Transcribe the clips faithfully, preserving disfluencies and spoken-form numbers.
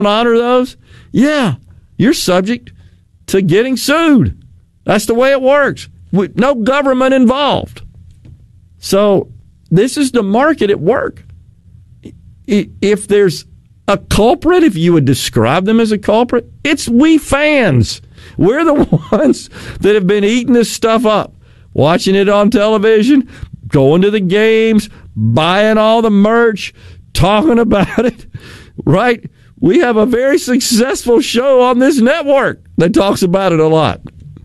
honor those, yeah, you're subject to getting sued. That's the way it works. With no government involved. So this is the market at work. If there's a culprit, if you would describe them as a culprit, it's we fans. We're the ones that have been eating this stuff up, watching it on television, going to the games, buying all the merch, talking about it, right? We have a very successful show on this network that talks about it a lot.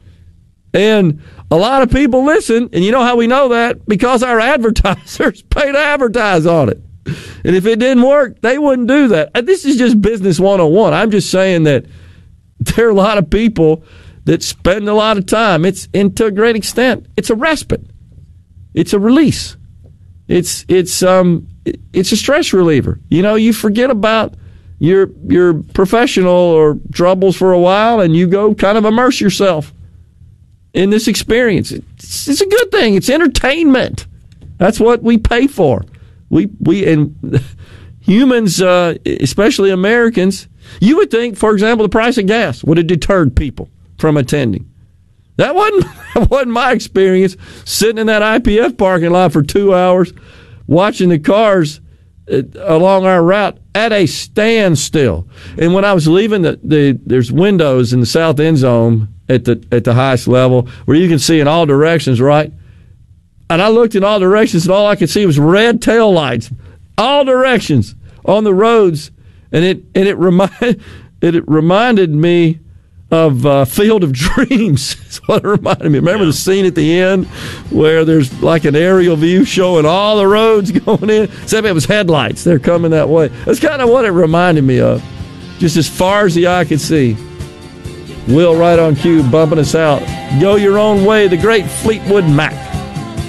And a lot of people listen, and you know how we know that? Because our advertisers pay to advertise on it. And if it didn't work, they wouldn't do that. This is just business one oh one. I'm just saying that there are a lot of people that spend a lot of time. It's, and to a great extent, it's a respite. It's a release. It's it's um it's a stress reliever. You know, you forget about your your professional or troubles for a while, and you go kind of immerse yourself in this experience. It's, it's a good thing. It's entertainment. That's what we pay for. We we and humans, uh, especially Americans, you would think, for example, the price of gas would have deterred people from attending. That wasn't that wasn't my experience. Sitting in that I P F parking lot for two hours, watching the cars uh, along our route at a standstill. And when I was leaving, the, the there's windows in the south end zone at the at the highest level where you can see in all directions, right? And I looked in all directions, and all I could see was red tail lights, all directions on the roads, and it and it remind it, it reminded me of uh, Field of Dreams. That's what it reminded me. Remember the scene at the end where there's like an aerial view showing all the roads going in? Except it was headlights. They're coming that way. That's kind of what it reminded me of. Just as far as the eye could see. Will right on cue, bumping us out. Go your own way, the great Fleetwood Mac.